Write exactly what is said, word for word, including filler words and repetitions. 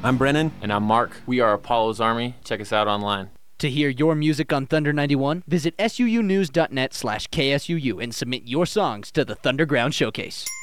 I'm Brennan. And I'm Mark. We are Apollo's Army. Check us out online. To hear your music on Thunder ninety-one, visit suunews.net slash KSUU and submit your songs to the Thunderground Showcase.